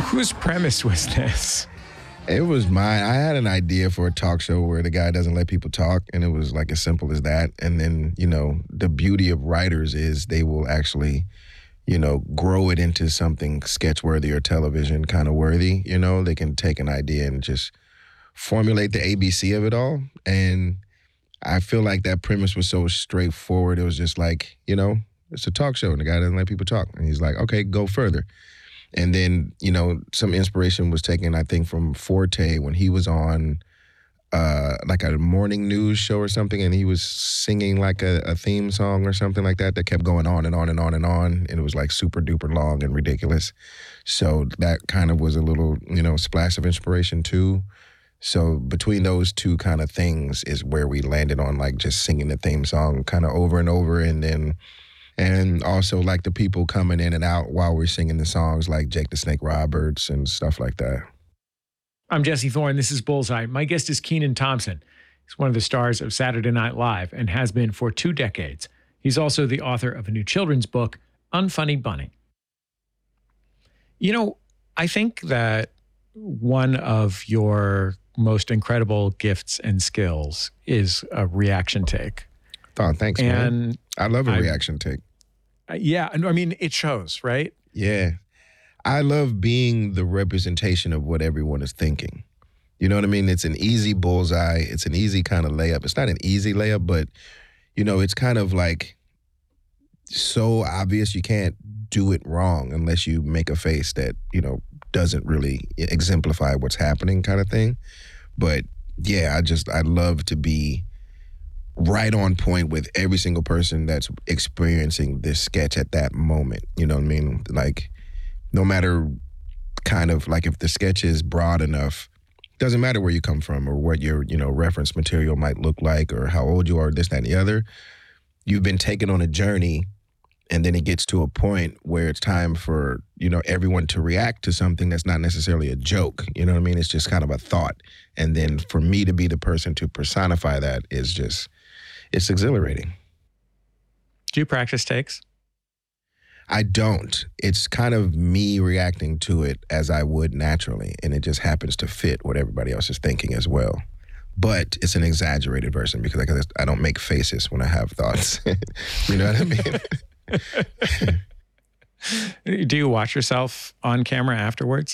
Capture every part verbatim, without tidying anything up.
Whose premise was this? It was mine. I had an idea for a talk show where the guy doesn't let people talk, and it was like as simple as that. And then, you know, the beauty of writers is they will actually, you know, grow it into something sketch-worthy or television kind of worthy. You know, they can take an idea and just formulate the A B C of it all. And I feel like that premise was so straightforward. It was just like, you know, it's a talk show, and the guy doesn't let people talk. And he's like, okay, go further. And then, you know, some inspiration was taken, I think, from Forte when he was on uh, like a morning news show or something, and he was singing like a, a theme song or something like that that kept going on and on and on and on. And it was like super duper long and ridiculous. So that kind of was a little, you know, splash of inspiration too. So between those two kind of things is where we landed on like just singing the theme song kind of over and over, and then And also, like, the people coming in and out while we're singing the songs, like Jake the Snake Roberts and stuff like that. I'm Jesse Thorne. This is Bullseye. My guest is Kenan Thompson. He's one of the stars of Saturday Night Live and has been for two decades. He's also the author of a new children's book, Unfunny Bunny. You know, I think that one of your most incredible gifts and skills is a reaction take. Oh, thanks, and man. I love a I, reaction take. Yeah, I mean, it shows, right? Yeah. I love being the representation of what everyone is thinking. You know what I mean? It's an easy bullseye. It's an easy kind of layup. It's not an easy layup, but, you know, it's kind of like so obvious you can't do it wrong unless you make a face that, you know, doesn't really exemplify what's happening kind of thing. But, yeah, I just, I love to be right on point with every single person that's experiencing this sketch at that moment. You know what I mean? Like, no matter kind of like if the sketch is broad enough, doesn't matter where you come from or what your, you know, reference material might look like or how old you are, this, that, and the other. You've been taken on a journey, and then it gets to a point where it's time for, you know, everyone to react to something that's not necessarily a joke. You know what I mean? It's just kind of a thought. And then for me to be the person to personify that is just, it's exhilarating. Do you practice takes? I don't. It's kind of me reacting to it as I would naturally, and it just happens to fit what everybody else is thinking as well. But it's an exaggerated version because I, I don't make faces when I have thoughts. You know what I mean? Do you watch yourself on camera afterwards?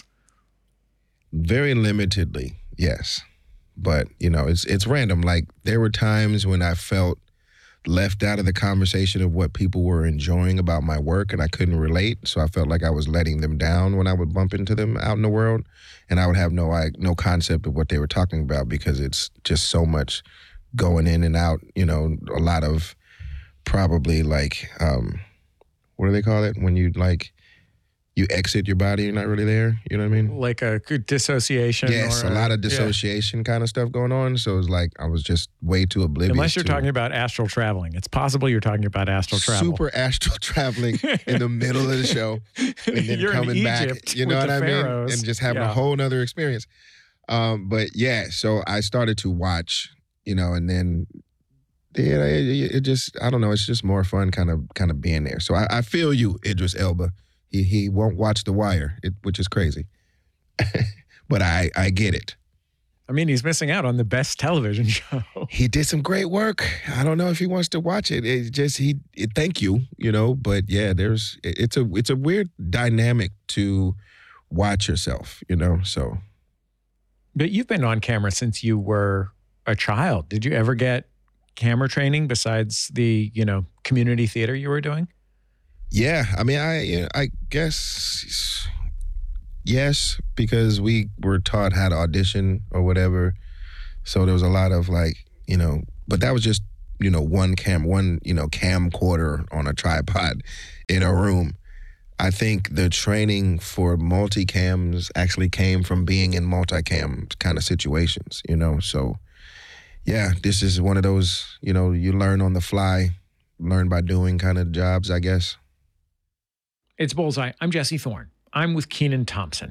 Very limitedly, yes. But, you know, it's it's random. Like, there were times when I felt left out of the conversation of what people were enjoying about my work, and I couldn't relate. So I felt like I was letting them down when I would bump into them out in the world, and I would have no I, no concept of what they were talking about because it's just so much going in and out. You know, a lot of probably like um, what do they call it when you like you exit your body, you're not really there. You know what I mean? Like a dissociation. Yes, or a lot of dissociation yeah. kind of stuff going on. So it's like I was just way too oblivious. Unless you're to, talking about astral traveling. It's possible you're talking about astral travel. Super astral traveling in the middle of the show. And then you're coming in back, Egypt you know what I pharaohs. mean? And just having yeah. a whole nother experience. Um, but yeah, so I started to watch, you know, and then yeah, it, it just, I don't know, it's just more fun kind of kind of being there. So I, I feel you, Idris Elba. He, he won't watch The Wire, it, which is crazy. But I, I get it. I mean, he's missing out on the best television show. He did some great work. I don't know if he wants to watch it. It just, he, it, thank you, you know, but yeah, there's, it, it's a, it's a weird dynamic to watch yourself, you know, so. But you've been on camera since you were a child. Did you ever get camera training besides the, you know, community theater you were doing? Yeah, I mean, I I guess yes, because we were taught how to audition or whatever. So there was a lot of like, you know, but that was just, you know, one cam, one, you know, camcorder on a tripod in a room. I think the training for multicams actually came from being in multicam kind of situations, you know. So yeah, this is one of those, you know, you learn on the fly, learn by doing kind of jobs, I guess. It's Bullseye. I'm Jesse Thorne. I'm with Kenan Thompson.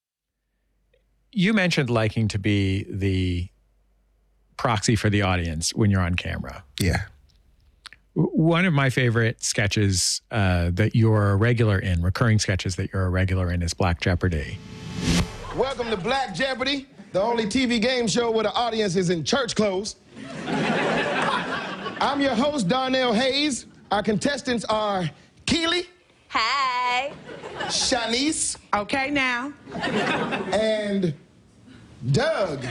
You mentioned liking to be the proxy for the audience when you're on camera. Yeah. One of my favorite sketches uh, that you're a regular in, recurring sketches that you're a regular in, is Black Jeopardy. Welcome to Black Jeopardy, the only T V game show where the audience is in church clothes. I'm your host, Darnell Hayes. Our contestants are Keely. Hey. Shanice. Okay, now. And Doug.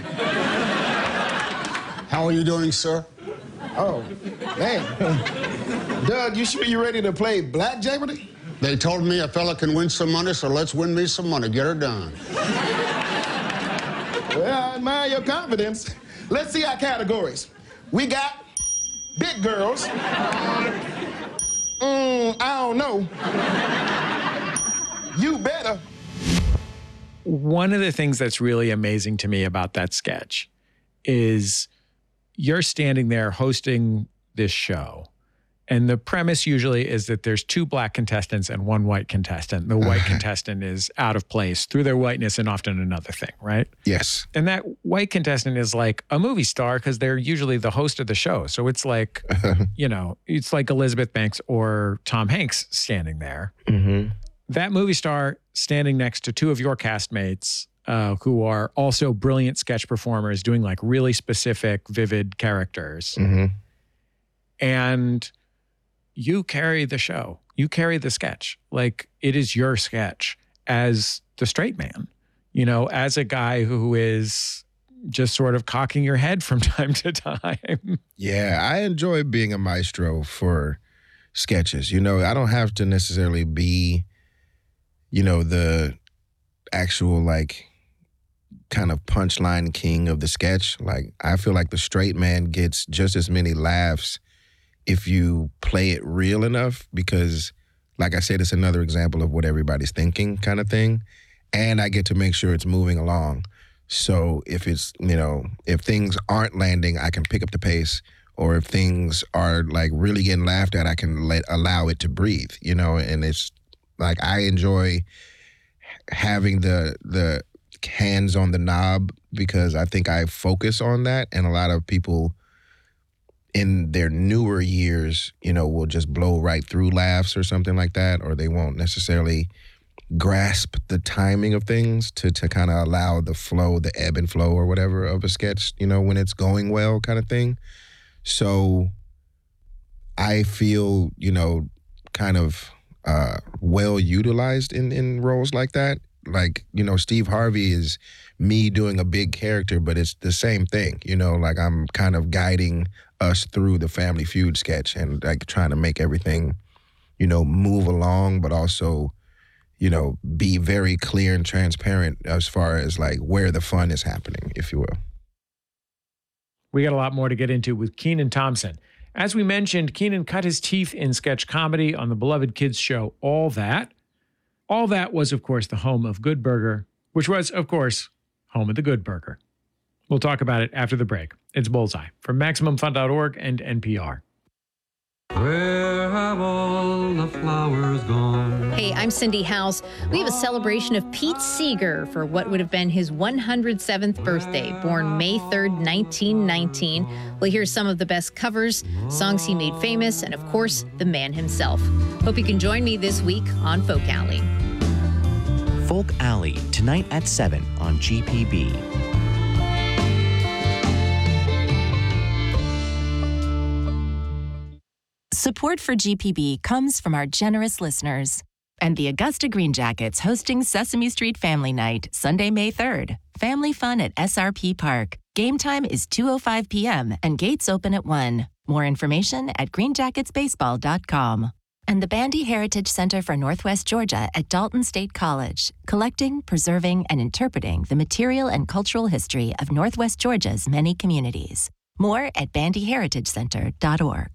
How are you doing, sir? Oh, man. Doug, you sure you're ready to play Black Jeopardy? They told me a fella can win some money, so let's win me some money. Get her done. Well, I admire your confidence. Let's see our categories. We got big girls. Mm, I don't know. You better. One of the things that's really amazing to me about that sketch is you're standing there hosting this show. And the premise usually is that there's two black contestants and one white contestant. The white contestant is out of place through their whiteness and often another thing, right? Yes. And that white contestant is like a movie star because they're usually the host of the show. So it's like, you know, it's like Elizabeth Banks or Tom Hanks standing there. Mm-hmm. That movie star standing next to two of your castmates uh, who are also brilliant sketch performers doing like really specific, vivid characters. Mm-hmm. And you carry the show. You carry the sketch. Like, it is your sketch as the straight man, you know, as a guy who is just sort of cocking your head from time to time. Yeah, I enjoy being a maestro for sketches. You know, I don't have to necessarily be, you know, the actual, like, kind of punchline king of the sketch. Like, I feel like the straight man gets just as many laughs if you play it real enough, because, like I said, it's another example of what everybody's thinking kind of thing. And I get to make sure it's moving along. So if it's, you know, if things aren't landing, I can pick up the pace. Or if things are like really getting laughed at, I can let allow it to breathe, you know. And it's like, I enjoy having the the hands on the knob because I think I focus on that. And a lot of people in their newer years, you know, will just blow right through laughs or something like that, or they won't necessarily grasp the timing of things to to kind of allow the flow, the ebb and flow or whatever of a sketch, you know, when it's going well kind of thing. So I feel, you know, kind of uh, well utilized in, in roles like that. Like, you know, Steve Harvey is me doing a big character, but it's the same thing, you know, like I'm kind of guiding us through the Family Feud sketch and like trying to make everything, you know, move along, but also, you know, be very clear and transparent as far as like where the fun is happening, if you will. We got a lot more to get into with Kenan Thompson. As we mentioned, Kenan cut his teeth in sketch comedy on the beloved kids show All That. All That was, of course, the home of Good Burger, which was, of course, home of the Good Burger. We'll talk about it after the break. It's Bullseye from Maximum Fun dot org and N P R. Where have all the flowers gone? Hey, I'm Cindy House. We have a celebration of Pete Seeger for what would have been his one hundred seventh birthday, born May third, nineteen nineteen. We'll hear some of the best covers, songs he made famous, and of course, the man himself. Hope you can join me this week on Folk Alley. Folk Alley, tonight at seven on G P B. Support for G P B comes from our generous listeners and the Augusta Green Jackets hosting Sesame Street Family Night, Sunday, May third. Family fun at S R P Park. Game time is two oh five p.m. and gates open at one. More information at green jackets baseball dot com. And the Bandy Heritage Center for Northwest Georgia at Dalton State College, collecting, preserving, and interpreting the material and cultural history of Northwest Georgia's many communities. More at bandy heritage center dot org.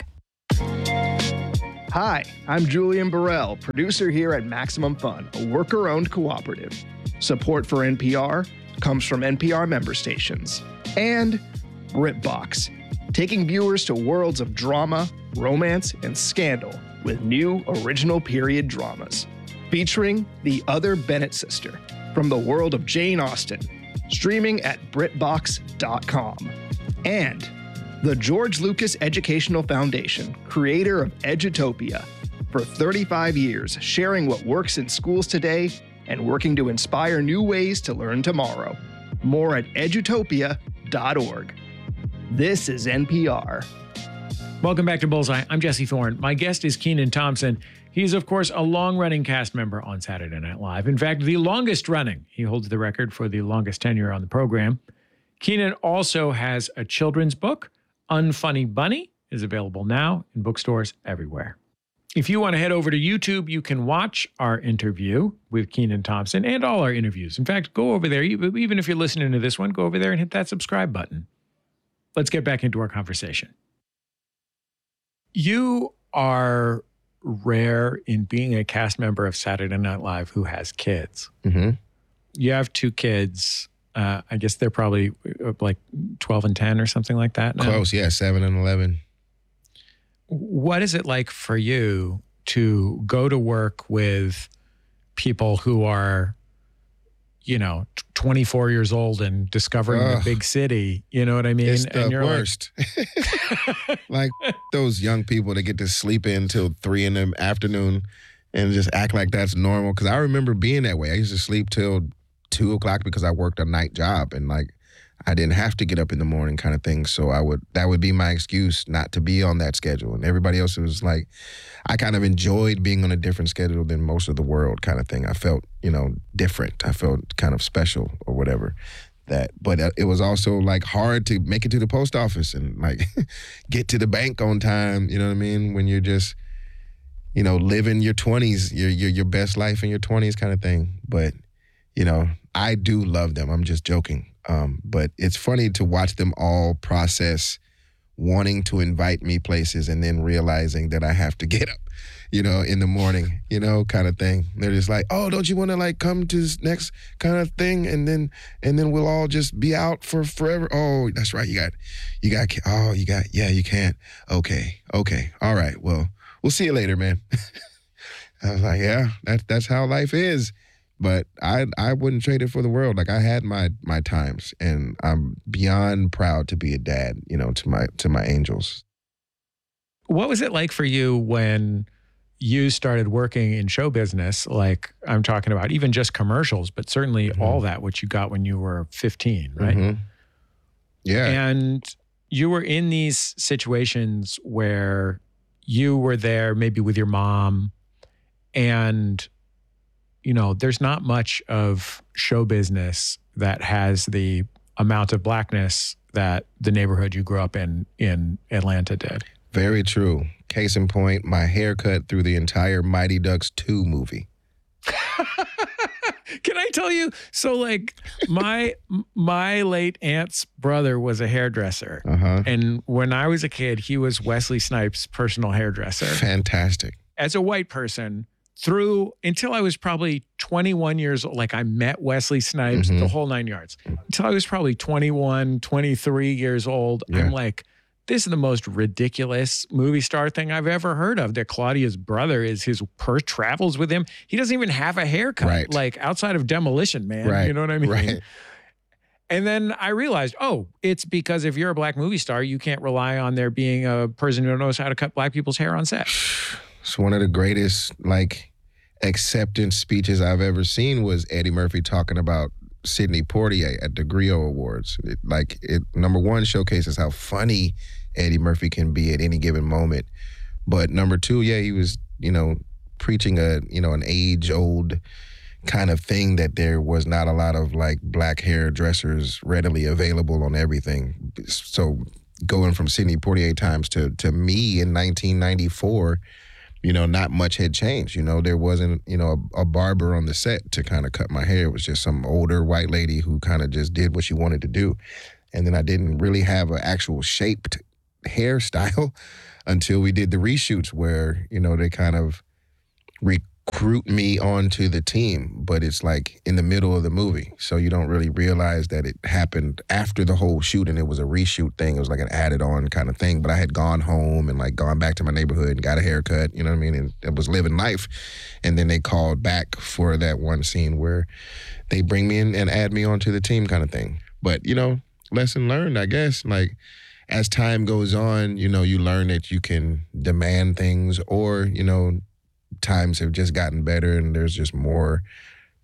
Hi, I'm Julian Burrell, producer here at Maximum Fun, a worker-owned cooperative. Support for N P R comes from N P R member stations. And BritBox, taking viewers to worlds of drama, romance, and scandal with new original period dramas. Featuring The Other Bennett Sister from the world of Jane Austen, streaming at brit box dot com. And the George Lucas Educational Foundation, creator of Edutopia, for thirty-five years, sharing what works in schools today and working to inspire new ways to learn tomorrow. More at edutopia dot org. This is N P R. Welcome back to Bullseye. I'm Jesse Thorne. My guest is Kenan Thompson. He's, of course, a long-running cast member on Saturday Night Live. In fact, the longest running. He holds the record for the longest tenure on the program. Kenan also has a children's book. Unfunny Bunny is available now in bookstores everywhere. If you want to head over to YouTube, you can watch our interview with Kenan Thompson and all our interviews. In fact, go over there. Even if you're listening to this one, go over there and hit that subscribe button. Let's get back into our conversation. You are rare in being a cast member of Saturday Night Live who has kids. Mm-hmm. You have two kids. Uh, I guess they're probably like twelve and ten or something like that now. Close, yeah, seven and eleven. What is it like for you to go to work with people who are, you know, twenty-four years old and discovering Ugh. the big city? You know what I mean? It's the and you're worst. Like, like those young people that get to sleep in till three in the afternoon and just act like that's normal. Because I remember being that way. I used to sleep till two o'clock because I worked a night job, and like I didn't have to get up in the morning kind of thing. So I would, that would be my excuse not to be on that schedule. And everybody else was like, I kind of enjoyed being on a different schedule than most of the world kind of thing. I felt, you know, different. I felt kind of special or whatever. That, but it was also like hard to make it to the post office and like get to the bank on time. You know what I mean? When you're just, you know, living your twenties, your your your best life in your twenties kind of thing. But, you know, I do love them. I'm just joking. Um, but it's funny to watch them all process wanting to invite me places and then realizing that I have to get up, you know, in the morning, you know, kind of thing. They're just like, oh, don't you want to like come to this next kind of thing? And then, and then we'll all just be out for forever. Oh, that's right. You got, you got, oh, you got, yeah, you can't. Okay. Okay. All right. Well, we'll see you later, man. I was like, yeah, that's, that's how life is. But I I wouldn't trade it for the world. Like I had my my times, and I'm beyond proud to be a dad, you know, to my to my angels. What was it like for you when you started working in show business? Like I'm talking about even just commercials, but certainly mm-hmm. all that, which you got when you were fifteen, right? Mm-hmm. Yeah. And you were in these situations where you were there maybe with your mom, and you know, there's not much of show business that has the amount of blackness that the neighborhood you grew up in in Atlanta did. Very true. Case in point, my haircut through the entire Mighty Ducks two movie. Can I tell you? So like my my late aunt's brother was a hairdresser. Uh-huh. And when I was a kid, he was Wesley Snipes' personal hairdresser. Fantastic. As a white person, through until I was probably twenty-one years old, like I met Wesley Snipes, mm-hmm. the whole nine yards. Until I was probably twenty-one, twenty-three years old, yeah. I'm like, this is the most ridiculous movie star thing I've ever heard of. That Claudia's brother is his purse travels with him. He doesn't even have a haircut, right. like outside of Demolition Man. Right. You know what I mean? Right. And then I realized, oh, it's because if you're a black movie star, you can't rely on there being a person who knows how to cut black people's hair on set. It's one of the greatest, like, acceptance speeches I've ever seen was Eddie Murphy talking about Sidney Poitier at the Griot Awards. It, like, it number one showcases how funny Eddie Murphy can be at any given moment. But number two, yeah, he was, you know, preaching a, you know, an age-old kind of thing that there was not a lot of, like, black hairdressers readily available on everything. So going from Sidney Poitier times to, to me in nineteen ninety-four, you know, not much had changed. You know, there wasn't, you know, a, a barber on the set to kind of cut my hair. It was just some older white lady who kind of just did what she wanted to do. And then I didn't really have an actual shaped hairstyle until we did the reshoots where, you know, they kind of recruit me onto the team, but it's like in the middle of the movie. So you don't really realize that it happened after the whole shoot and it was a reshoot thing. It was like an added on kind of thing. But I had gone home and like gone back to my neighborhood and got a haircut, you know what I mean? And it was living life. And then they called back for that one scene where they bring me in and add me onto the team kind of thing. But, you know, lesson learned, I guess. Like, as time goes on, you know, you learn that you can demand things or, you know, times have just gotten better and there's just more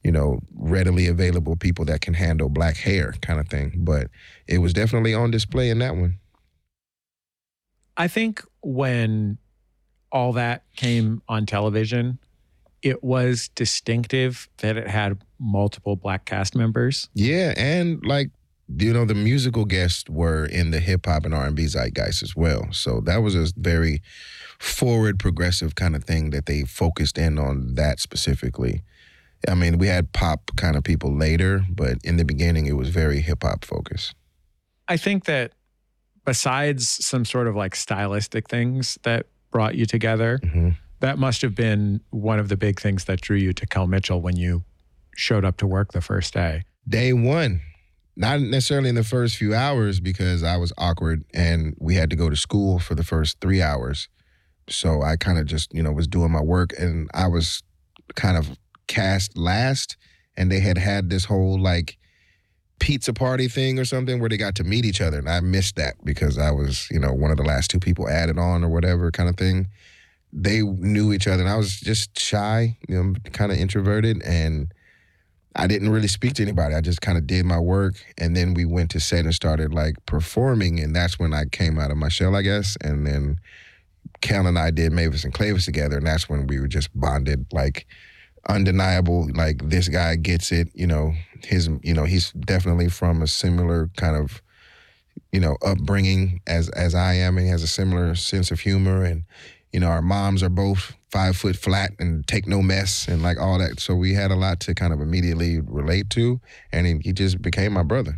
you know, readily available people that can handle black hair kind of thing. But it was definitely on display in that one. I think when all that came on television, it was distinctive that it had multiple black cast members. Yeah, and like, you know, the musical guests were in the hip hop and R and B zeitgeist as well. So that was a very forward, progressive kind of thing that they focused in on that specifically. I mean, we had pop kind of people later, but in the beginning, it was very hip hop focused. I think that besides some sort of like stylistic things that brought you together, mm-hmm. that must have been one of the big things that drew you to Kel Mitchell when you showed up to work the first day. Day one. Not necessarily in the first few hours because I was awkward and we had to go to school for the first three hours. So I kind of just, you know, was doing my work and I was kind of cast last and they had had this whole like pizza party thing or something where they got to meet each other. And I missed that because I was, you know, one of the last two people added on or whatever kind of thing. They knew each other and I was just shy, you know, kind of introverted, and I didn't really speak to anybody. I just kind of did my work, and then we went to set and started like performing, and that's when I came out of my shell, I guess. And then Kel and I did Mavis and Clavis together, and that's when we were just bonded, like undeniable. Like this guy gets it, you know. His, you know, he's definitely from a similar kind of, you know, upbringing as as I am, and he has a similar sense of humor, and you know, our moms are both five foot flat and take no mess and like all that. So we had a lot to kind of immediately relate to, and he, he just became my brother.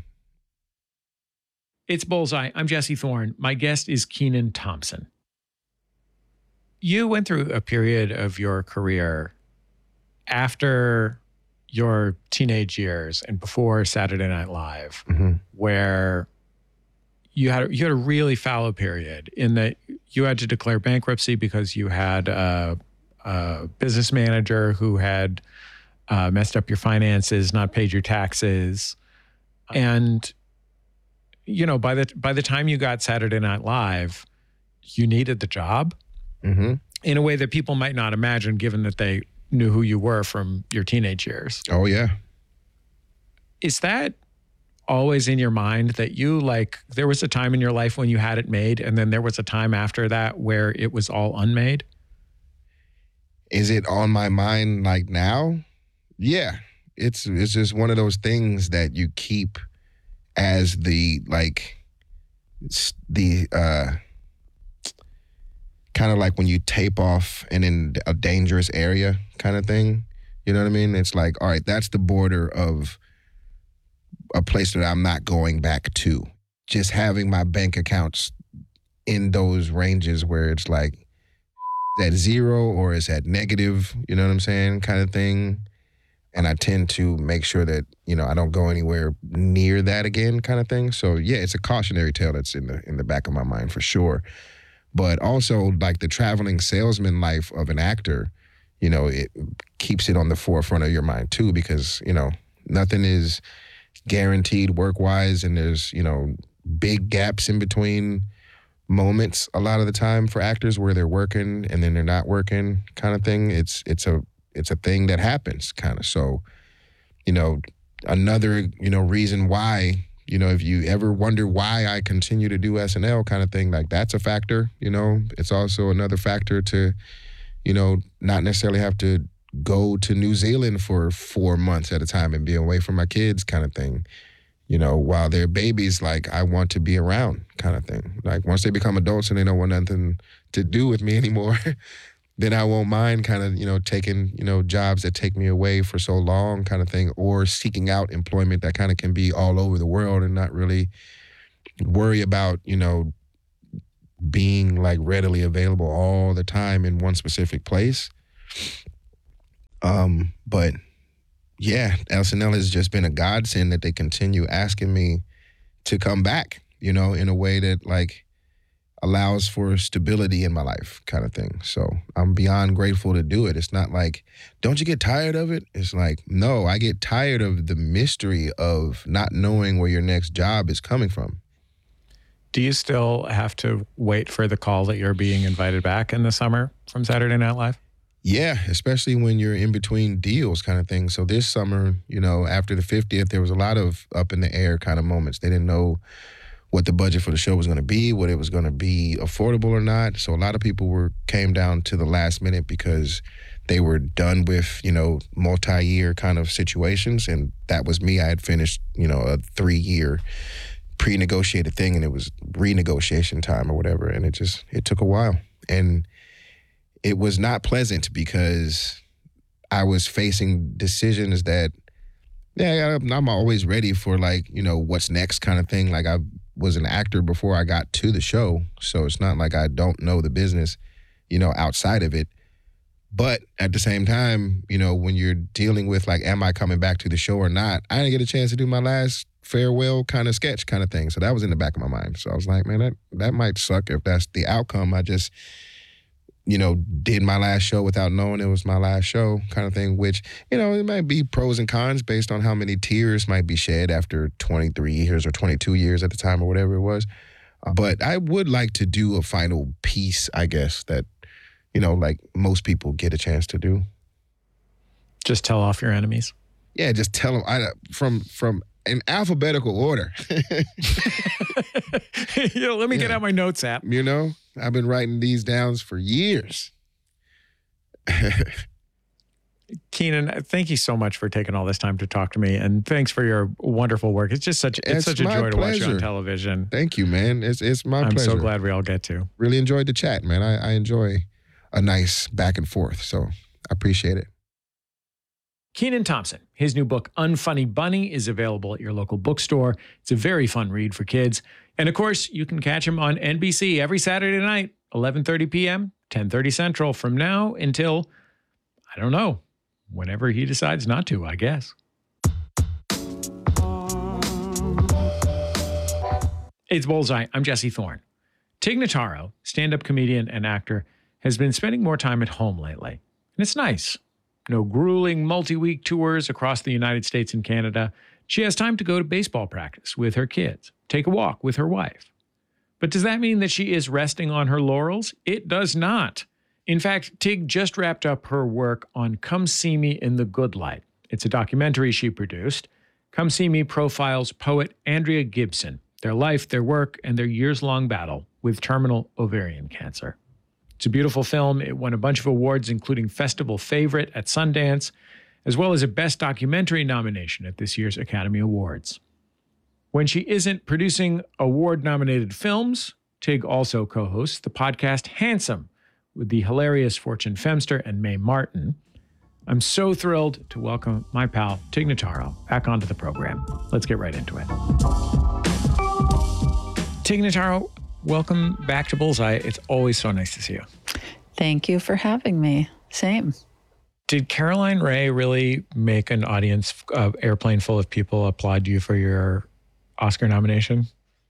It's Bullseye. I'm Jesse Thorne. My guest is Kenan Thompson. You went through a period of your career after your teenage years and before Saturday Night Live, mm-hmm. where you had you had a really fallow period in that you had to declare bankruptcy because you had a, a business manager who had uh, messed up your finances, not paid your taxes, and you know by the by the time you got Saturday Night Live, you needed the job mm-hmm. in a way that people might not imagine, given that they knew who you were from your teenage years. Oh yeah. Is that always in your mind that you like, there was a time in your life when you had it made and then there was a time after that where it was all unmade? Is it on my mind like now? Yeah. It's it's just one of those things that you keep as the like the uh kind of like when you tape off and in a dangerous area kind of thing. You know what I mean? It's like, all right, that's the border of a place that I'm not going back to. Just having my bank accounts in those ranges where it's like at zero or it's at negative, you know what I'm saying, kind of thing. And I tend to make sure that, you know, I don't go anywhere near that again kind of thing. So yeah, it's a cautionary tale that's in the in the back of my mind for sure. But also like the traveling salesman life of an actor, you know, it keeps it on the forefront of your mind too, because, you know, nothing is guaranteed work-wise, and there's, you know, big gaps in between moments a lot of the time for actors where they're working and then they're not working kind of thing. It's it's a it's a thing that happens kind of. So, you know, another, you know, reason why, you know, if you ever wonder why I continue to do S N L kind of thing, like that's a factor, you know. It's also another factor to, you know, not necessarily have to go to New Zealand for four months at a time and be away from my kids kind of thing. You know, while they're babies, like I want to be around kind of thing. Like once they become adults and they don't want nothing to do with me anymore, then I won't mind kind of, you know, taking, you know, jobs that take me away for so long kind of thing, or seeking out employment that kind of can be all over the world and not really worry about, you know, being like readily available all the time in one specific place. Um, but yeah, S N L has just been a godsend that they continue asking me to come back, you know, in a way that like allows for stability in my life kind of thing. So I'm beyond grateful to do it. It's not like, don't you get tired of it? It's like, no, I get tired of the mystery of not knowing where your next job is coming from. Do you still have to wait for the call that you're being invited back in the summer from Saturday Night Live? Yeah, especially when you're in between deals kind of thing. So this summer, you know, after the fiftieth, there was a lot of up in the air kind of moments. They didn't know what the budget for the show was going to be, what it was going to be affordable or not. So a lot of people were came down to the last minute because they were done with, you know, multi-year kind of situations. And that was me. I had finished, you know, a three-year pre-negotiated thing, and it was renegotiation time or whatever. And it just, it took a while. And it was not pleasant because I was facing decisions that, yeah, I'm always ready for, like, you know, what's next kind of thing. Like, I was an actor before I got to the show, so it's not like I don't know the business, you know, outside of it. But at the same time, you know, when you're dealing with, like, am I coming back to the show or not, I didn't get a chance to do my last farewell kind of sketch kind of thing. So that was in the back of my mind. So I was like, man, that, that might suck if that's the outcome. I just, you know, did my last show without knowing it was my last show kind of thing, which, you know, it might be pros and cons based on how many tears might be shed after twenty-three years or twenty-two years at the time or whatever it was. Uh, but I would like to do a final piece, I guess, that, you know, like most people get a chance to do. Just tell off your enemies. Yeah, just tell them I, from from in alphabetical order. You know, let me yeah. get out my notes app. You know, I've been writing these down for years. Keenen, thank you so much for taking all this time to talk to me, and thanks for your wonderful work. It's just such it's, it's such a joy pleasure. to watch you on television. Thank you, man. It's it's my I'm pleasure. I'm so glad we all get to. Really enjoyed the chat, man. I, I enjoy a nice back and forth, so I appreciate it. Keenen Thompson. His new book, Unfunny Bunny, is available at your local bookstore. It's a very fun read for kids. And of course, you can catch him on N B C every Saturday night, eleven thirty p.m., ten thirty Central, from now until, I don't know, whenever he decides not to, I guess. It's Bullseye. I'm Jesse Thorne. Tig Notaro, stand-up comedian and actor, has been spending more time at home lately. And it's nice. No grueling multi-week tours across the United States and Canada. She has time to go to baseball practice with her kids, take a walk with her wife. But does that mean that she is resting on her laurels? It does not. In fact, Tig just wrapped up her work on Come See Me in the Good Light. It's a documentary she produced. Come See Me profiles poet Andrea Gibson, their life, their work, and their years-long battle with terminal ovarian cancer. It's a beautiful film. It won a bunch of awards, including Festival Favorite at Sundance, as well as a Best Documentary nomination at this year's Academy Awards. When she isn't producing award-nominated films, Tig also co-hosts the podcast Handsome with the hilarious Fortune Femster and Mae Martin. I'm so thrilled to welcome my pal, Tig Notaro, back onto the program. Let's get right into it. Tig Notaro, welcome back to Bullseye. It's always so nice to see you. Thank you for having me. Same. Did Caroline Rhea really make an audience, uh, airplane full of people applaud you for your Oscar nomination?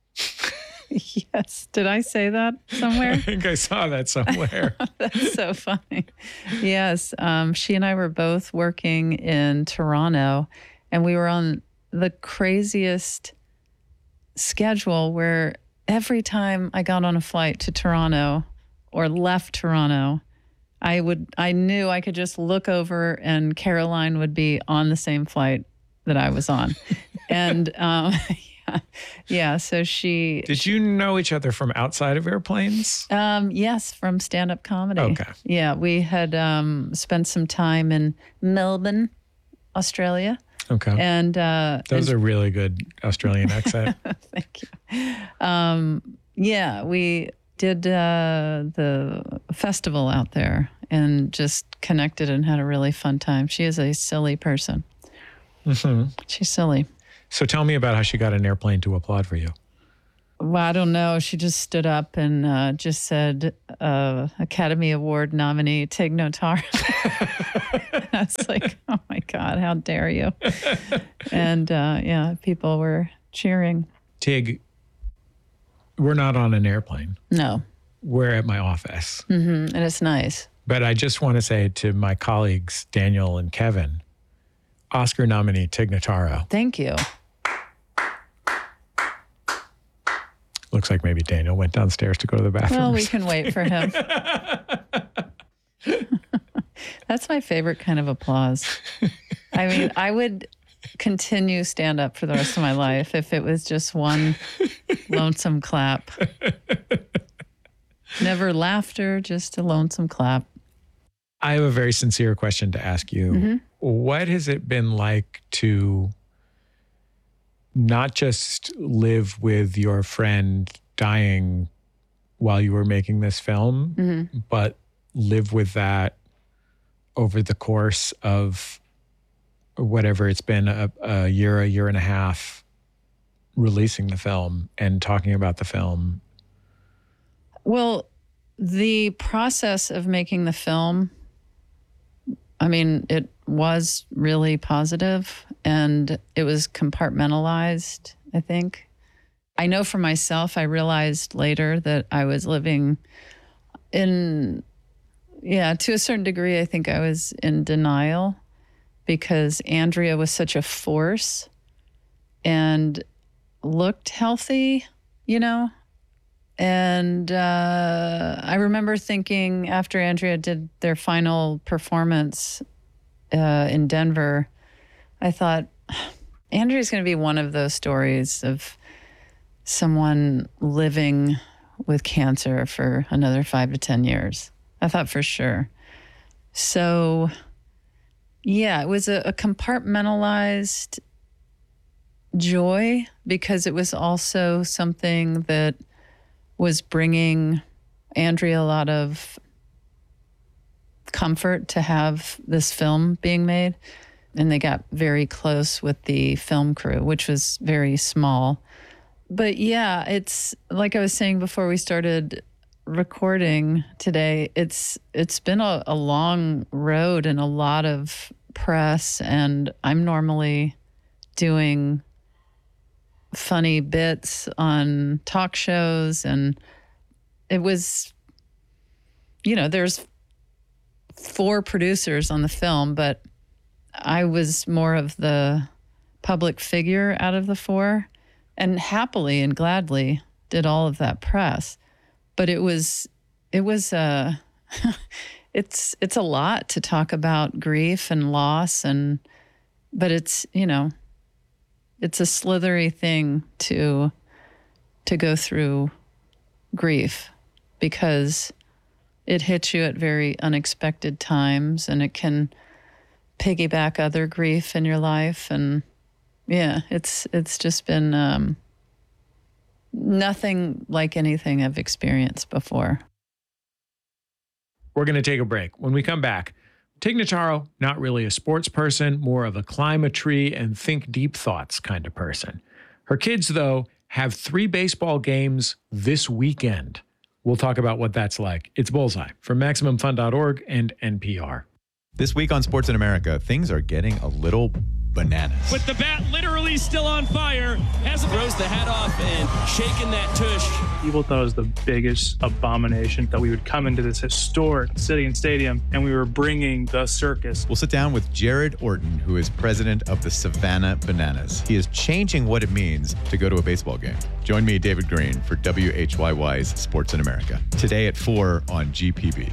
Yes. Did I say that somewhere? I think I saw that somewhere. That's so funny. Yes. Um, she and I were both working in Toronto, and we were on the craziest schedule where every time I got on a flight to Toronto or left Toronto, I would I knew I could just look over and Caroline would be on the same flight that I was on. And um, yeah, yeah, so she... Did you know each other from outside of airplanes? Um, yes, from stand-up comedy. Okay. Yeah, we had um, spent some time in Melbourne, Australia. Okay. And uh, those and, are really good Australian accent. Thank you. Um, yeah, we did uh, the festival out there and just connected and had a really fun time. She is a silly person. Mm-hmm. She's silly. So tell me about how she got an airplane to applaud for you. Well, I don't know. She just stood up and uh, just said, uh, Academy Award nominee Tig Notaro. I was like, oh my God, how dare you? And uh, yeah, people were cheering. Tig, we're not on an airplane. No. We're at my office. Mm-hmm. And it's nice. But I just want to say to my colleagues, Daniel and Kevin, Oscar nominee Tig Notaro. Thank you. Looks like maybe Daniel went downstairs to go to the bathroom. Well, we can wait for him. That's my favorite kind of applause. I mean, I would continue stand up for the rest of my life if it was just one lonesome clap. Never laughter, just a lonesome clap. I have a very sincere question to ask you. Mm-hmm. What has it been like to not just live with your friend dying while you were making this film, Mm-hmm. but live with that over the course of whatever it's been, a, a year, a year and a half, releasing the film and talking about the film? Well, the process of making the film, I mean, it was really positive and it was compartmentalized, I think. I know for myself, I realized later that I was living in, yeah, to a certain degree, I think I was in denial because Andrea was such a force and looked healthy, you know? And uh, I remember thinking after Andrea did their final performance uh, in Denver, I thought, Andrea's going to be one of those stories of someone living with cancer for another five to ten years. I thought for sure. So, yeah, it was a, a compartmentalized joy because it was also something that was bringing Andrea a lot of comfort to have this film being made. And they got very close with the film crew, which was very small. But yeah, it's like I was saying before we started recording today, it's it's been a, a long road and a lot of press. And I'm normally doing funny bits on talk shows, and it was, you know, there's four producers on the film, but I was more of the public figure out of the four, and happily and gladly did all of that press. But it was it was uh it's it's a lot to talk about grief and loss, and but it's, you know, it's a slithery thing to to go through grief because it hits you at very unexpected times, and it can piggyback other grief in your life. And yeah, it's it's just been um, nothing like anything I've experienced before. We're going to take a break. When we come back, Tig Notaro, not really a sports person, more of a climb a tree and think deep thoughts kind of person. Her kids, though, have three baseball games this weekend. We'll talk about what that's like. It's Bullseye from Maximum Fun dot org and N P R. This week on Sports in America, things are getting a little bananas. With the bat literally still on fire, as it throws the hat off and shaking that tush. People thought it was the biggest abomination that we would come into this historic city and stadium and we were bringing the circus. We'll sit down with Jared Orton, who is president of the Savannah Bananas. He is changing what it means to go to a baseball game. Join me, David Green, for W H Y Y's Sports in America. Today at four on G P B.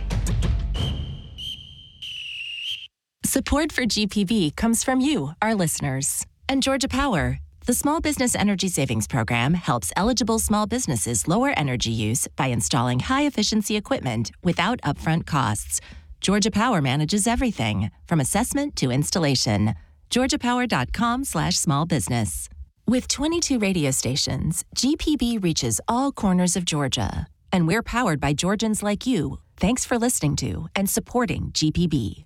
Support for G P B comes from you, our listeners. And Georgia Power, the Small Business Energy Savings Program, helps eligible small businesses lower energy use by installing high-efficiency equipment without upfront costs. Georgia Power manages everything, from assessment to installation. georgia power dot com slash small business. With twenty-two radio stations, G P B reaches all corners of Georgia. And we're powered by Georgians like you. Thanks for listening to and supporting G P B.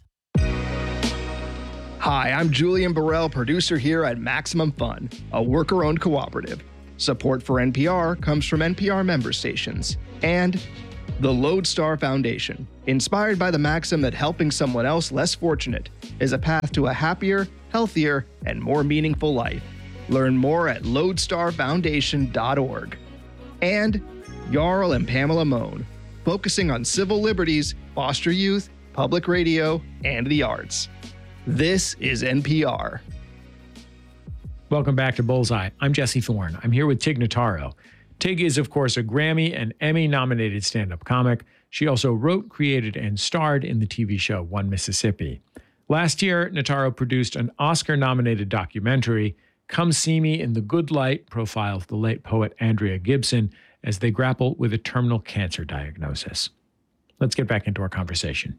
Hi, I'm Julian Burrell, producer here at Maximum Fun, a worker-owned cooperative. Support for N P R comes from N P R member stations and the Lodestar Foundation, inspired by the maxim that helping someone else less fortunate is a path to a happier, healthier, and more meaningful life. Learn more at lodestar foundation dot org. And Jarl and Pamela Mohn, focusing on civil liberties, foster youth, public radio, and the arts. This is N P R. Welcome back to Bullseye. I'm Jesse Thorne. I'm here with Tig Notaro. Tig is, of course, a Grammy and Emmy-nominated stand-up comic. She also wrote, created, and starred in the T V show One Mississippi. Last year, Notaro produced an Oscar-nominated documentary, Come See Me in the Good Light, profile of the late poet Andrea Gibson as they grapple with a terminal cancer diagnosis. Let's get back into our conversation.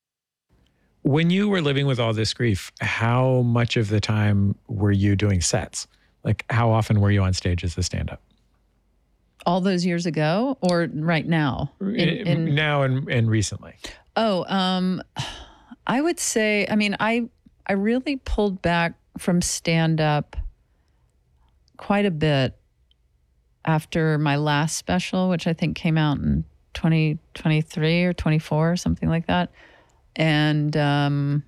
When you were living with all this grief, how much of the time were you doing sets? Like, how often were you on stage as a stand-up? All those years ago or right now? In, in, now and, and recently. Oh, um, I would say, I mean, I I really pulled back from stand-up quite a bit after my last special, which I think came out in twenty twenty-three or twenty-four, something like that. And um,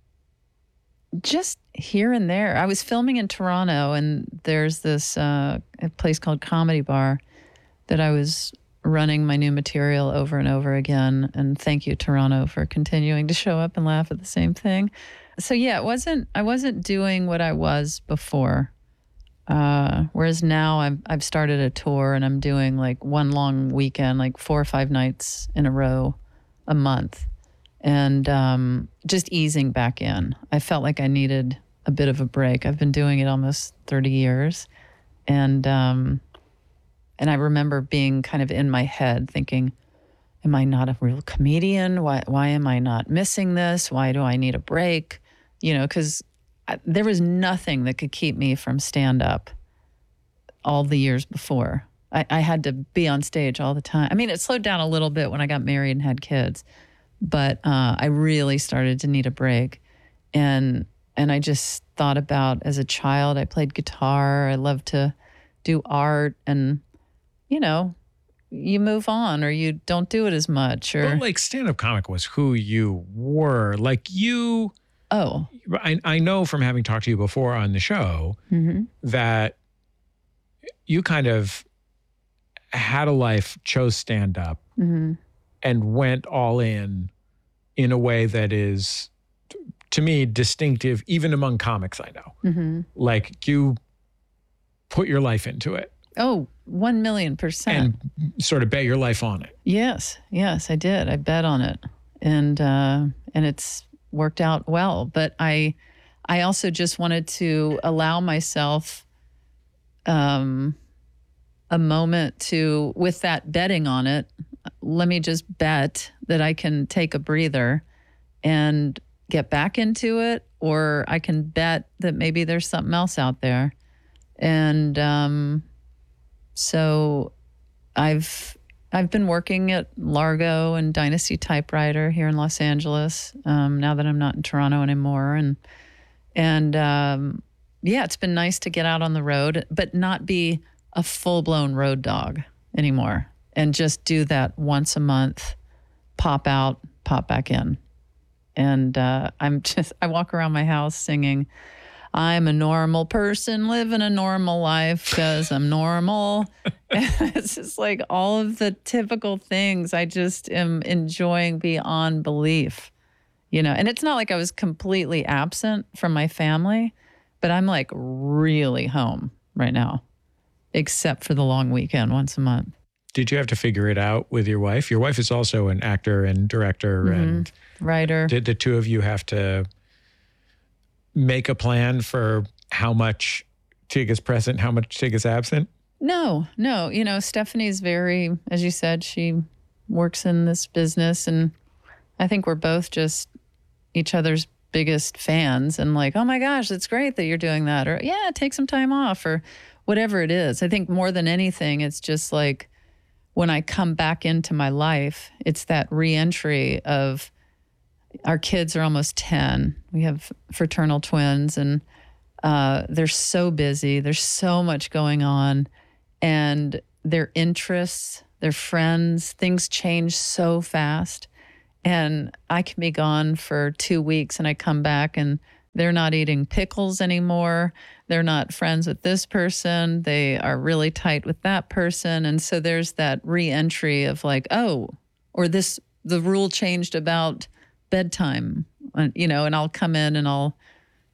just here and there. I was filming in Toronto, and there's this uh, a place called Comedy Bar that I was running my new material over and over again. And thank you, Toronto, for continuing to show up and laugh at the same thing. So yeah, it wasn't, I wasn't doing what I was before. Uh, whereas now I've, I've started a tour and I'm doing like one long weekend, like four or five nights in a row a month. And um, just easing back in. I felt like I needed a bit of a break. I've been doing it almost thirty years. And um, and I remember being kind of in my head thinking, am I not a real comedian? Why, why am I not missing this? Why do I need a break? You know, because there was nothing that could keep me from stand-up all the years before. I, I had to be on stage all the time. I mean, it slowed down a little bit when I got married and had kids. But uh, I really started to need a break. And and I just thought about, as a child, I played guitar. I loved to do art. And, you know, you move on or you don't do it as much. Or But like stand-up comic was who you were. Like you... Oh. I, I know from having talked to you before on the show mm-hmm. that you kind of had a life, chose stand-up. Mm-hmm. And went all in in a way that is, to me, distinctive, even among comics I know. Mm-hmm. Like you put your life into it. Oh, one million percent. And sort of bet your life on it. Yes, yes, I did. I bet on it. And uh, and it's worked out well. But I, I also just wanted to allow myself um, a moment to, with that betting on it, let me just bet that I can take a breather and get back into it, or I can bet that maybe there's something else out there. And um, so I've I've been working at Largo and Dynasty Typewriter here in Los Angeles, um, now that I'm not in Toronto anymore. And and um, yeah, it's been nice to get out on the road, but not be a full-blown road dog anymore. And just do that once a month, pop out, pop back in. And uh, I'm just, I walk around my house singing, I'm a normal person living a normal life because I'm normal. It's just like all of the typical things I just am enjoying beyond belief, you know. And it's not like I was completely absent from my family, but I'm like really home right now, except for the long weekend once a month. Did you have to figure it out with your wife? Your wife is also an actor and director mm-hmm. and writer. Did the two of you have to make a plan for how much Tig is present, how much Tig is absent? No, no. You know, Stephanie's very, as you said, she works in this business, and I think we're both just each other's biggest fans and like, oh my gosh, it's great that you're doing that. Or yeah, take some time off or whatever it is. I think more than anything, it's just like, when I come back into my life, it's that reentry of our kids are almost ten. We have fraternal twins, and uh, they're so busy. There's so much going on, and their interests, their friends, things change so fast. And I can be gone for two weeks, and I come back, and they're not eating pickles anymore. They're not friends with this person. They are really tight with that person. And so there's that re-entry of like, oh, or this, the rule changed about bedtime, you know, and I'll come in and I'll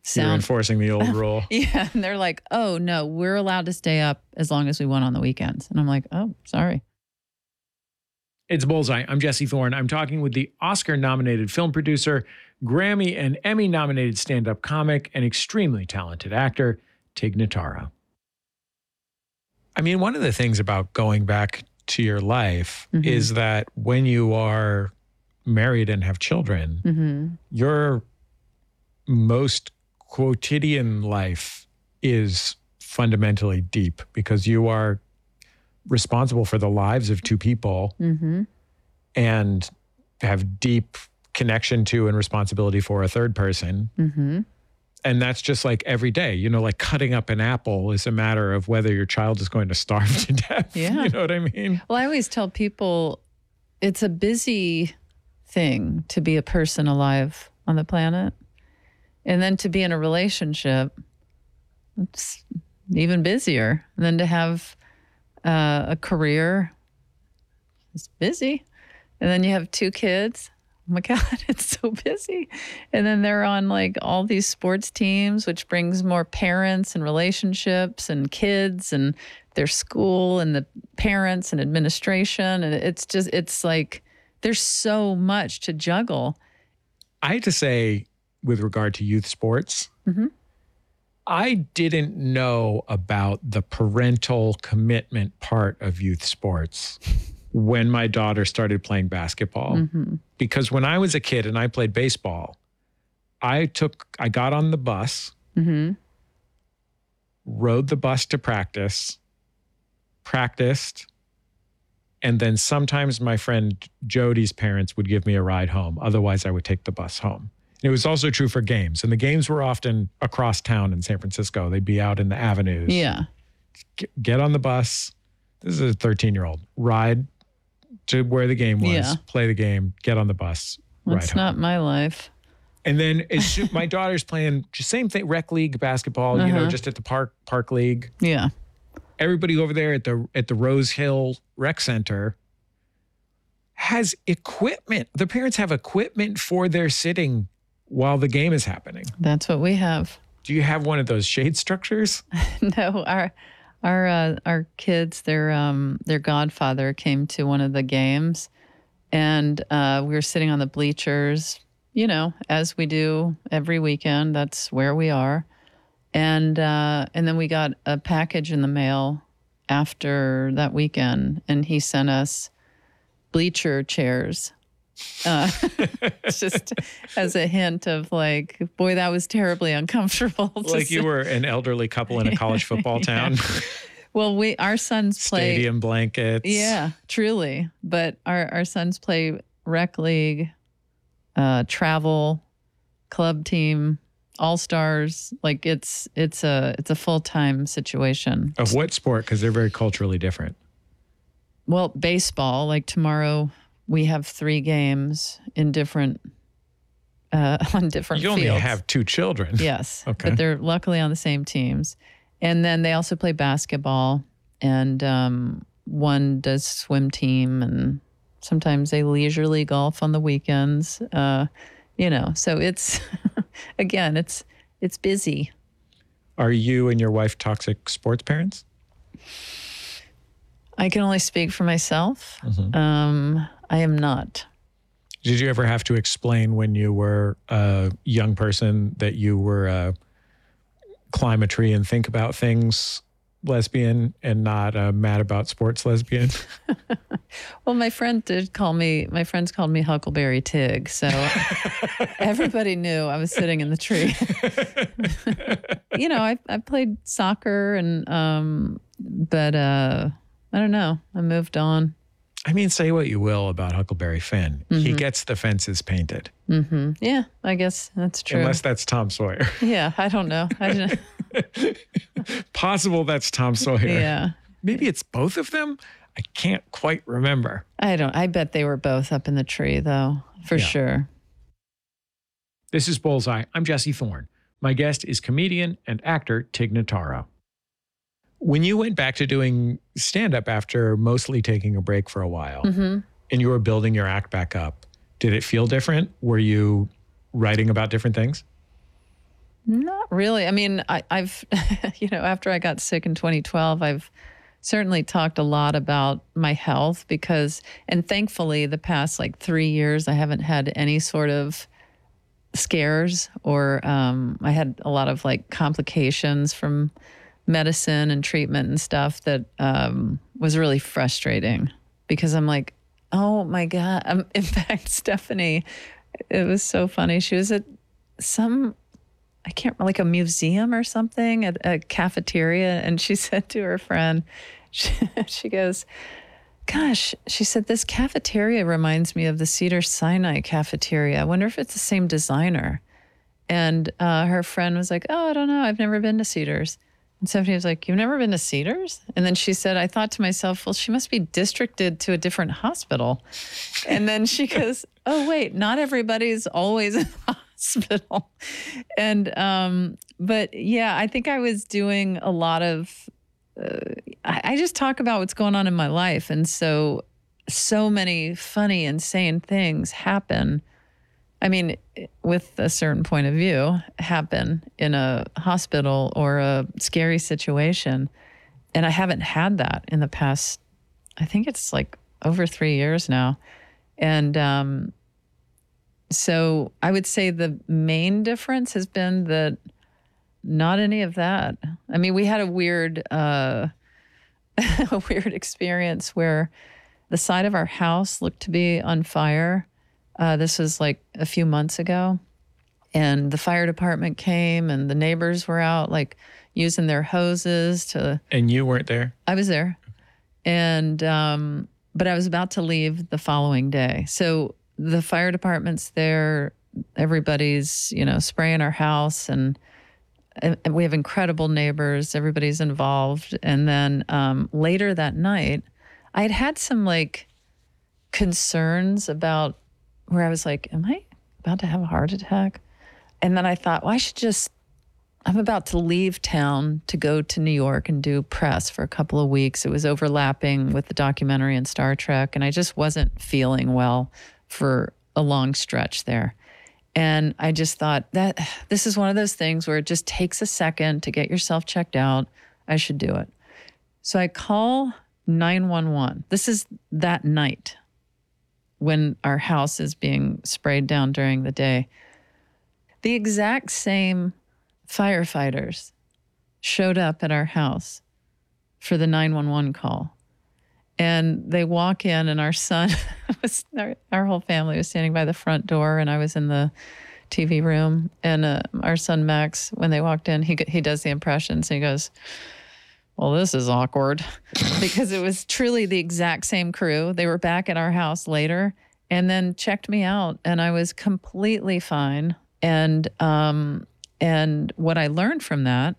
sound. You're enforcing the old rule. Yeah. And they're like, oh, no, we're allowed to stay up as long as we want on the weekends. And I'm like, oh, sorry. It's Bullseye. I'm Jesse Thorne. I'm talking with the Oscar-nominated film producer, Grammy and Emmy-nominated stand-up comic, and extremely talented actor, Tig Notaro. I mean, one of the things about going back to your life mm-hmm. is that when you are married and have children, mm-hmm. your most quotidian life is fundamentally deep because you are responsible for the lives of two people mm-hmm. and have deep connection to and responsibility for a third person. Mm-hmm. And that's just like every day, you know, like cutting up an apple is a matter of whether your child is going to starve to death. Yeah. You know what I mean? Well, I always tell people it's a busy thing to be a person alive on the planet. And then to be in a relationship, it's even busier. And then to have uh, a career, it's busy. And then you have two kids. Oh my God, it's so busy. And then they're on like all these sports teams, which brings more parents and relationships and kids and their school and the parents and administration. And it's just, it's like, there's so much to juggle. I have to say, with regard to youth sports, mm-hmm. I didn't know about the parental commitment part of youth sports when my daughter started playing basketball. Mm-hmm. Because when I was a kid and I played baseball, I took, I got on the bus, mm-hmm. rode the bus to practice, practiced, and then sometimes my friend Jody's parents would give me a ride home. Otherwise, I would take the bus home. It was also true for games. And the games were often across town in San Francisco. They'd be out in the avenues. Yeah. Get, get on the bus. This is a thirteen-year-old. Ride to where the game was, yeah. play the game, get on the bus, That's ride home. not my life. And then it's, my daughter's playing same thing, rec league basketball, uh-huh. you know, just at the park park league. Yeah. Everybody over there at the at the Rose Hill Rec Center has equipment. The parents have equipment for their sitting while the game is happening. That's what we have. Do you have one of those shade structures? No, our our uh, our kids, their um their godfather came to one of the games, and uh, we were sitting on the bleachers, you know, as we do every weekend. That's where we are, and uh, and then we got a package in the mail after that weekend, and he sent us bleacher chairs. Uh, just as a hint of like, boy, that was terribly uncomfortable. Like you were an elderly couple in a college football town. Yeah. Well, we our sons play stadium blankets. Yeah, truly. But our, our sons play rec league, uh, travel, club team, all stars. Like it's it's a it's a full time situation. Of what sport? Because they're very culturally different. Well, baseball. Like tomorrow, we have three games in different uh, on different. You only fields. have two children. Yes, okay, but they're luckily on the same teams. And then they also play basketball, and um, one does swim team, and sometimes they leisurely golf on the weekends. Uh, you know, so it's again, it's it's busy. Are you and your wife toxic sports parents? I can only speak for myself. Mm-hmm. Um, I am not. Did you ever have to explain when you were a young person that you were a climb a tree and think about things lesbian and not a mad about sports lesbian? Well, my friend did call me, my friends called me Huckleberry Tig. So everybody knew I was sitting in the tree. You know, I, I played soccer and, um, but uh, I don't know. I moved on. I mean, say what you will about Huckleberry Finn. Mm-hmm. He gets the fences painted. Mm-hmm. Yeah, I guess that's true. Unless that's Tom Sawyer. Yeah, I don't know. I don't... Possible that's Tom Sawyer. Yeah. Maybe it's both of them. I can't quite remember. I don't. I bet they were both up in the tree, though, for yeah. sure. This is Bullseye. I'm Jesse Thorne. My guest is comedian and actor Tig Notaro. When you went back to doing stand-up after mostly taking a break for a while, mm-hmm. and you were building your act back up, did it feel different? Were you writing about different things? Not really. I mean, I, I've, you know, after I got sick in twenty twelve, I've certainly talked a lot about my health because, and thankfully, the past like three years, I haven't had any sort of scares or um, I had a lot of like complications from medicine and treatment and stuff that um, was really frustrating because I'm like, oh my God. Um, in fact, Stephanie, it was so funny. She was at some, I can't, like a museum or something at a cafeteria. And she said to her friend, she, she goes, gosh, she said, this cafeteria reminds me of the Cedars-Sinai cafeteria. I wonder if it's the same designer. And uh, her friend was like, oh, I don't know. I've never been to Cedars. And Stephanie was like, you've never been to Cedars? And then she said, I thought to myself, well, she must be districted to a different hospital. And then she goes, oh, wait, not everybody's always in the hospital. And, um, but yeah, I think I was doing a lot of, uh, I, I just talk about what's going on in my life. And so, so many funny, insane things happen. I mean, with a certain point of view, happen in a hospital or a scary situation. And I haven't had that in the past, I think it's like over three years now. And um, so I would say the main difference has been that not any of that. I mean, we had a weird, uh, a weird experience where the side of our house looked to be on fire. Uh, this was like a few months ago, and the fire department came and the neighbors were out like using their hoses to. And you weren't there? I was there. And, um, but I was about to leave the following day. So the fire department's there, everybody's, you know, spraying our house and, and we have incredible neighbors, everybody's involved. And then um, later that night, I had had some like concerns about where I was like, am I about to have a heart attack? And then I thought, well, I should just, I'm about to leave town to go to New York and do press for a couple of weeks. It was overlapping with the documentary and Star Trek, and I just wasn't feeling well for a long stretch there. And I just thought that this is one of those things where it just takes a second to get yourself checked out. I should do it. So I call nine one one. This is that night when our house is being sprayed down during the day. The exact same firefighters showed up at our house for the nine one one call. And they walk in and our son, was, our, our whole family was standing by the front door and I was in the T V room. And uh, our son, Max, when they walked in, he he does the impressions and he goes, well, this is awkward because it was truly the exact same crew. They were back at our house later and then checked me out and I was completely fine. And, um, and what I learned from that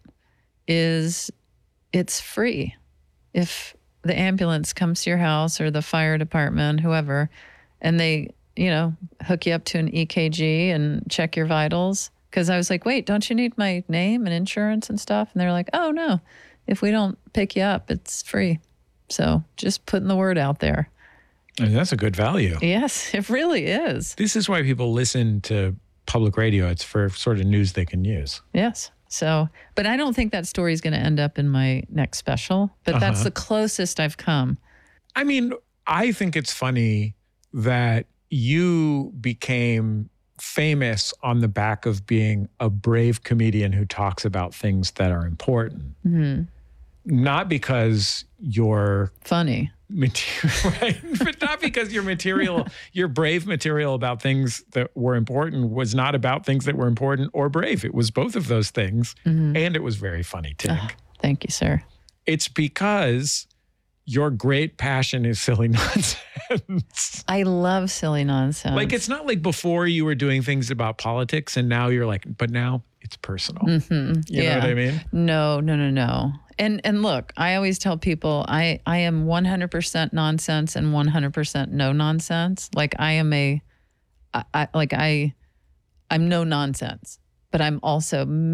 is it's free. If the ambulance comes to your house or the fire department, whoever, and they, you know, hook you up to an E K G and check your vitals. Cause I was like, wait, don't you need my name and insurance and stuff? And they're like, oh no. If we don't pick you up, it's free. So just putting the word out there. And that's a good value. Yes, it really is. This is why people listen to public radio. It's for sort of news they can use. Yes. So, but I don't think that story is going to end up in my next special, but uh-huh. that's the closest I've come. I mean, I think it's funny that you became famous on the back of being a brave comedian who talks about things that are important. Mm-hmm. Not because you're funny, material, right? But not because your material, your brave material about things that were important was not about things that were important or brave. It was both of those things. Mm-hmm. And it was very funny, Tig. Oh, thank you, sir. It's because your great passion is silly nonsense. I love silly nonsense. Like, it's not like before you were doing things about politics and now you're like, but now it's personal. Mm-hmm. You yeah. know what I mean? No, no, no, no. And and look, I always tell people I, I am one hundred percent nonsense and one hundred percent no nonsense. Like I am a, I, I like I, I'm no nonsense, but I'm also